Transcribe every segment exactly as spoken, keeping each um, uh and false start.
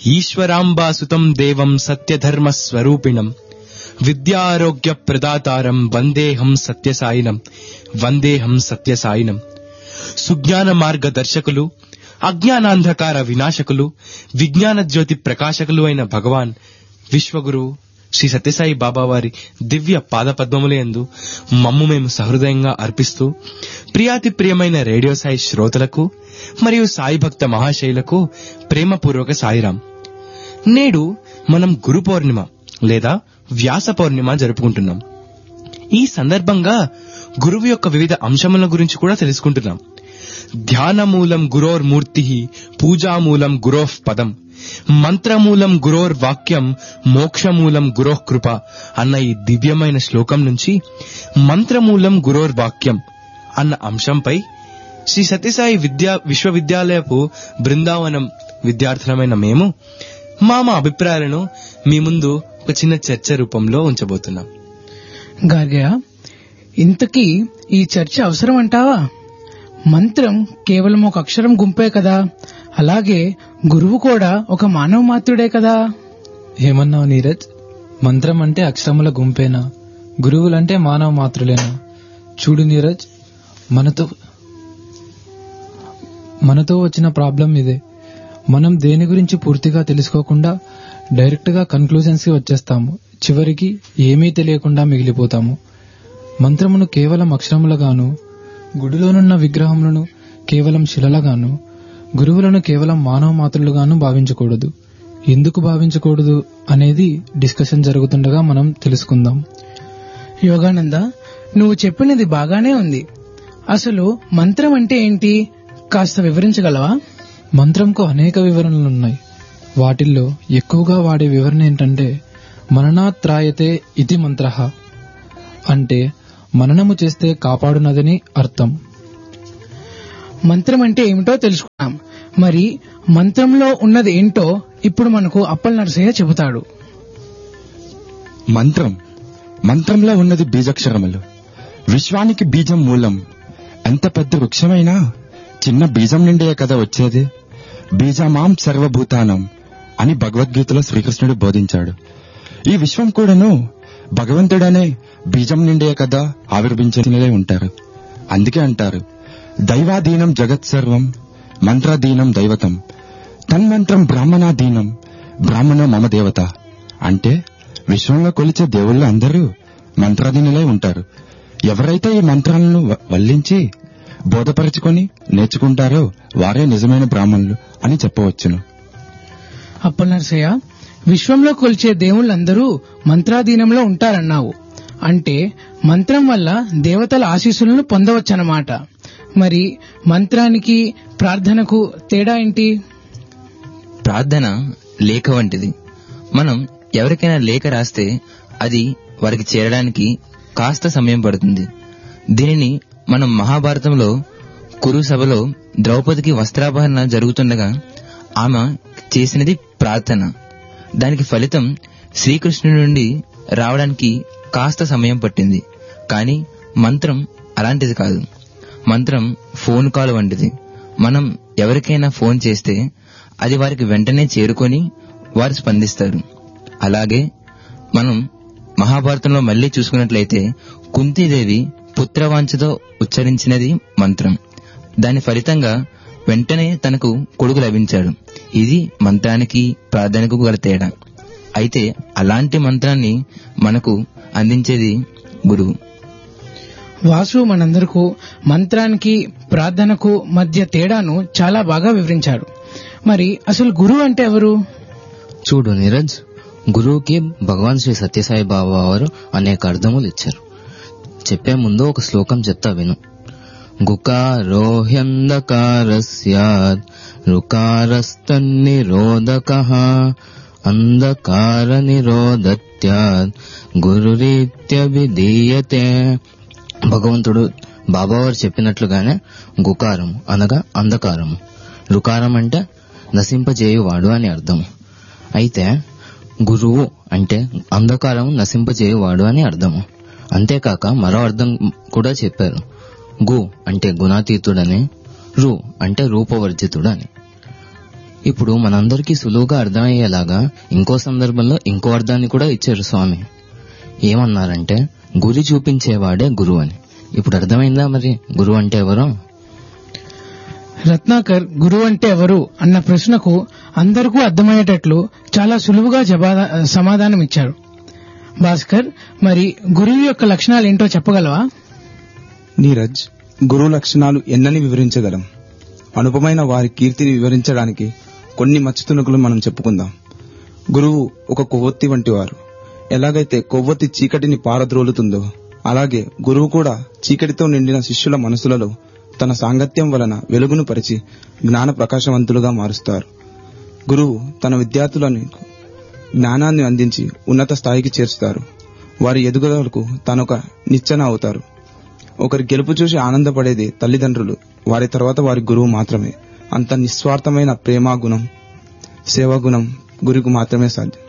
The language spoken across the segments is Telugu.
ఈశ్వరాంబాసుతం దేవం సత్యధర్మ స్వరూపిణం విద్యారోగ్య ప్రదాతారం వందేహం సత్యసాయినం వందేహం సత్యసాయినం. సుజ్ఞాన మార్గదర్శకులు, అజ్ఞానాంధకార వినాశకులు, విజ్ఞాన జ్యోతి ప్రకాశకులు అయిన భగవాన్ విశ్వగురు శ్రీ సత్యసాయి బాబా వారి దివ్య పాదపద్మములందు మమ్ము మేము సహృదయంగా అర్పిస్తూ, ప్రియాతి ప్రియమైన రేడియో సాయి శ్రోతలకు మరియు సాయి భక్త మహాశైలకు ప్రేమపూర్వక సాయిరాం. నేడు మనం గురు పౌర్ణిమ లేదా వ్యాస పౌర్ణిమ జరుపుకుంటున్నాం. ఈ సందర్భంగా గురువు యొక్క వివిధ అంశముల గురించి కూడా తెలుసుకుంటున్నాం. ధ్యానమూలం గురోర్మూర్తి, పూజామూలం గురోః పదం, మంత్రమూలం గురోర్ వాక్యం, మోక్షమూలం గురోః కృప అన్న ఈ దివ్యమైన శ్లోకం నుంచి మంత్రమూలం గురోర్ వాక్యం అన్న అంశంపై శ్రీ సత్యసాయి విద్యా విశ్వవిద్యాలయపు బృందావనం విద్యార్థులమైన మేము మా మా అభిప్రాయాలను మీ ముందు ఒక చిన్న చర్చ రూపంలో ఉంచబోతున్నాం. గార్గయ్య, ఇంతకీ ఈ చర్చ అవసరం అంటావా? మంత్రం కేవలం ఒక అక్షరం గుంపే కదా, అలాగే గురువు కూడా ఒక మానవ మాత్రుడే కదా. ఏమన్నావు నీరజ్? మంత్రం అంటే అక్షరముల గుంపేనా? గురువులంటే మానవ మాత్రులేనా? చూడు నీరజ్, మనతో మనతో వచ్చిన ప్రాబ్లం ఇదే. మనం దేని గురించి పూర్తిగా తెలుసుకోకుండా డైరెక్ట్ గా కన్క్లూజన్స్ కి వచ్చేస్తాము. చివరికి ఏమీ తెలియకుండా మిగిలిపోతాము. మంత్రమును కేవలం అక్షరములుగాను, గుడిలోనున్న విగ్రహములను కేవలం శిలలుగాను, గురువులను కేవలం మానవ మాత్రులుగాను భావించకూడదు. ఎందుకు భావించకూడదు అనేది డిస్కషన్ జరుగుతుండగా మనం తెలుసుకుందాం. యోగానంద, నువ్వు చెప్పినది బాగానే ఉంది. అసలు మంత్రం అంటే ఏంటి, కాస్త వివరించగలవా? మంత్రంకు అనేక వివరణలున్నాయి. వాటిల్లో ఎక్కువగా వాడే వివరణ ఏంటంటే మననాత్రాయతే ఇతి మంత్రః, అంటే మననము చేస్తే కాపాడునదని అర్థం. మంత్రం అంటే ఏమిటో తెలుసుకున్నాం. మరి మంత్రంలో ఉన్నది ఏంటో ఇప్పుడు మనకు అప్పల్ నరసయ్య చెబుతాడు. మంత్రం మంత్రంలో ఉన్నది బీజాక్షరములు. విశ్వానికి బీజం మూలం. ఎంత పెద్ద వృక్షమైనా చిన్న బీజం నుండే కదా వచ్చేది. బీజమాం సర్వభూతానం అని భగవద్గీతలో శ్రీకృష్ణుడు బోధించాడు. ఈ విశ్వం కూడాను భగవంతుడనే బీజం నుండే కదా ఆవిర్భించినలే ఉంటారు. అందుకే అంటారు, దైవాధీనం జగత్ సర్వం మంత్రాధీనం దైవతం, తన్మంత్రం బ్రాహ్మణాధీనం బ్రాహ్మణో మమ దేవత. అంటే విశ్వంలో కొలిచే దేవుళ్ళు అందరూ మంత్రాధీనులై ఉంటారు. ఎవరైతే ఈ మంత్రాలను వల్లించి బోధపరచుకొని నేర్చుకుంటారో వారే నిజమైన బ్రాహ్మణులు అని చెప్పవచ్చును. అప్పల్ నరసయ్య, విశ్వంలో కొలిచే దేవుళ్ళందరూ మంత్రాధీనంలో ఉంటారన్నావు. అంటే మంత్రం వల్ల దేవతల ఆశీస్సులను పొందవచ్చన్నమాట. మరి మంత్రానికి ప్రార్థనకు తేడా ఏంటి? ప్రార్థన లేఖ వంటిది. మనం ఎవరికైనా లేఖ రాస్తే అది వారికి చేరడానికి కాస్త సమయం పడుతుంది. దీనిని మనం మహాభారతంలో కురు సభలో ద్రౌపదికి వస్త్రాపహరణ జరుగుతుండగా ఆమె చేసినది ప్రార్థన. దానికి ఫలితం శ్రీకృష్ణుడి నుండి రావడానికి కాస్త సమయం పట్టింది. కానీ మంత్రం అలాంటిది కాదు. మంత్రం ఫోన్ కాల్ వంటిది. మనం ఎవరికైనా ఫోన్ చేస్తే అది వారికి వెంటనే చేరుకొని వారు స్పందిస్తారు. అలాగే మనం మహాభారతంలో మళ్లీ చూసుకున్నట్లయితే కుంతీదేవి పుత్రవాంఛతో ఉచ్చరించినది మంత్రం. దాని ఫలితంగా వెంటనే తనకు కొడుకు లభించాడు. ఇది మంత్రానికి ప్రార్థనకు గల తేడా. అయితే అలాంటి మంత్రాన్ని మనకు అందించేది గురువు. వాసు మనందరకు మంత్రానికి ప్రార్థనకు మధ్య తేడాను చాలా బాగా వివరించాడు. మరి అసలు గురువు అంటే ఎవరు? చూడు నీరజ్, గురువుకి భగవాన్ శ్రీ సత్యసాయి బాబా వారు అనేక అర్థములు ఇచ్చారు. చెప్పే ముందు ఒక శ్లోకం చెప్తా విను. గుకారోహ్యంధకారస్యాద్ రుకారస్తన్నిరోధకః అంధకార నిరోధత్యాద్ గురురీత్యభిధీయతే. భగవంతుడు బాబావారు చెప్పినట్లుగానే గుకారము అనగా అంధకారము, రుకారం అంటే నశింపజేయువాడు అని అర్థం. అయితే గురువు అంటే అంధకారము నశింపజేయువాడు అని అర్థము. అంతేకాక మరో అర్థం కూడా చెప్పారు. గు అంటే గుణాతీతుడని, రు అంటే రూపవర్జితుడని. ఇప్పుడు మనందరికీ సులువుగా అర్థమయ్యేలాగా ఇంకో సందర్భంలో ఇంకో అర్థాన్ని కూడా ఇచ్చారు స్వామి. ఏమన్నారంటే గురి చూపించేవాడే గురువు అని. ఇప్పుడు అర్థమైందా మరి గురువు అంటే ఎవరో? రత్నాకర్ గురువు అంటే ఎవరు అన్న ప్రశ్నకు అందరికీ అర్థమయ్యేటట్లు చాలా సులువుగా జవాబా సమాధానం ఇచ్చారు. భాస్కర్, మరి గురువు యొక్క లక్షణాలు ఏంటో చెప్పగలవా? నీరజ్, గురువు లక్షణాలు ఎన్నని వివరించగలం. అనుపమైన వారి కీర్తిని వివరించడానికి కొన్ని మచ్చుతునకులు మనం చెప్పుకుందాం. గురువు ఒక కొవ్వొత్తి వంటి వారు. ఎలాగైతే కొవ్వొత్తి చీకటిని పారద్రోలుతుందో అలాగే గురువు కూడా చీకటితో నిండిన శిష్యుల మనసులలో తన సాంగత్యం వలన వెలుగును పరిచి జ్ఞాన ప్రకాశవంతులుగా మారుస్తారు. గురువు తన విద్యార్థులను జ్ఞానాన్ని అందించి ఉన్నత స్థాయికి చేర్చుతారు. వారి ఎదుగుదలకు తానొక నిచ్చెన అవుతారు. ఒకరి గెలుపు చూసి ఆనందపడేది తల్లిదండ్రులు, వారి తర్వాత వారి గురువు మాత్రమే. అంత నిస్వార్థమైన ప్రేమ గుణం, సేవా గుణం గురువుకు మాత్రమే సాధ్యం.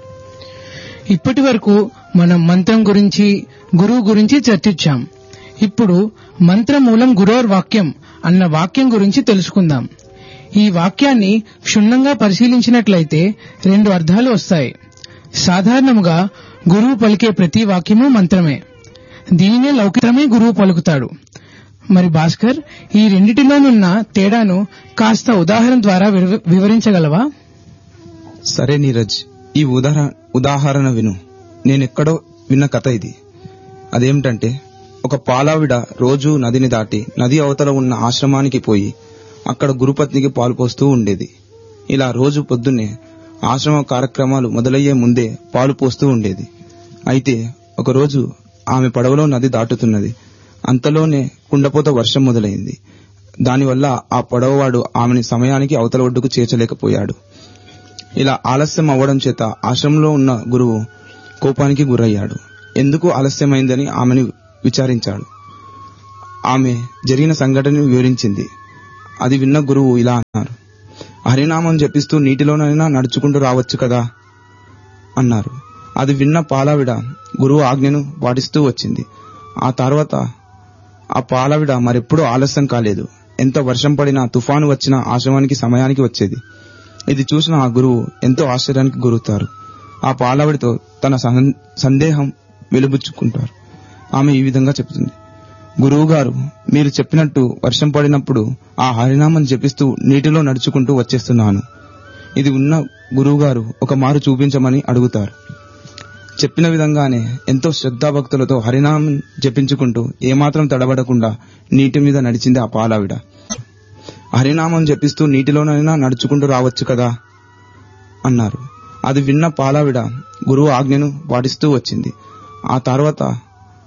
ఇప్పటి వరకు మనం మంత్రం గురించి, గురువు గురించి చర్చించాం. ఇప్పుడు మంత్రమూలం గురోర్ వాక్యం అన్న వాక్యం గురించి తెలుసుకుందాం. ఈ వాక్యాన్ని క్షుణ్ణంగా పరిశీలించినట్లయితే రెండు అర్థాలు వస్తాయి. సాధారణముగా గురువు పలికే ప్రతి వాక్యము మంత్రమే. దీనినే లౌకికమే గురువు పలుకుతాడు. మరి భాస్కర్, ఈ రెండిటిలోనున్న తేడాను కాస్త ఉదాహరణ ద్వారా వివరించగలవా? సరే నీరజ్, ఈ ఉదాహరణ ఉదాహరణ విను. నేనెక్కడో విన్న కథ ఇది. అదేమిటంటే, ఒక పాలావిడ రోజూ నదిని దాటి నది అవతల ఉన్న ఆశ్రమానికి పోయి అక్కడ గురుపత్నికి పాలు పోస్తూ ఉండేది. ఇలా రోజు పొద్దున్నే ఆశ్రమ కార్యక్రమాలు మొదలయ్యే ముందే పాలు పోస్తూ ఉండేది. అయితే ఒకరోజు ఆమె పడవలో నది దాటుతున్నది. అంతలోనే కుండపోత వర్షం మొదలైంది. దానివల్ల ఆ పడవవాడు ఆమెని సమయానికి అవతల ఒడ్డుకు చేర్చలేకపోయాడు. ఇలా ఆలస్యం అవ్వడం చేత ఆశ్రమంలో ఉన్న గురువు కోపానికి గురయ్యాడు. ఎందుకు ఆలస్యమైందని ఆమెను విచారించాడు. ఆమె జరిగిన సంఘటనను వివరించింది. అది విన్న గురువు ఇలా అన్నారు: హరినామం జపిస్తూ నీటిలోనైనా నడుచుకుంటూ రావచ్చు కదా అన్నారు. అది విన్న పాలావిడ గురువు ఆజ్ఞను పాటిస్తూ వచ్చింది. ఆ తర్వాత ఆ పాలావిడ మరెప్పుడూ ఆలస్యం కాలేదు. ఎంత వర్షం పడినా, తుఫాను వచ్చినా ఆశ్రమానికి సమయానికి వచ్చేది. ఇది చూసిన ఆ గురువు ఎంతో ఆశ్చర్యానికి గురవుతారు. ఆ పాలావిడితో తన సందేహం వెలుబుచ్చుకుంటారు. ఆమె ఈ విధంగా చెప్తుంది: గురువు గారు, మీరు చెప్పినట్టు వర్షం పడినప్పుడు ఆ హరినామం జపిస్తూ నీటిలో నడుచుకుంటూ వచ్చేస్తున్నాను. ఇది ఉన్న గురువు గారు ఒక మారు చూపించమని అడుగుతారు. చెప్పిన విధంగానే ఎంతో శ్రద్ధాభక్తులతో హరినామం జపించుకుంటూ ఏమాత్రం తడబడకుండా నీటి మీద నడిచింది ఆ పాలావిడ. హరినామం జపిస్తూ నీటిలోనైనా నడుచుకుంటూ రావచ్చు కదా అన్నారు. అది విన్న పాలావిడ గురువు ఆజ్ఞను పాటిస్తూ వచ్చింది. ఆ తర్వాత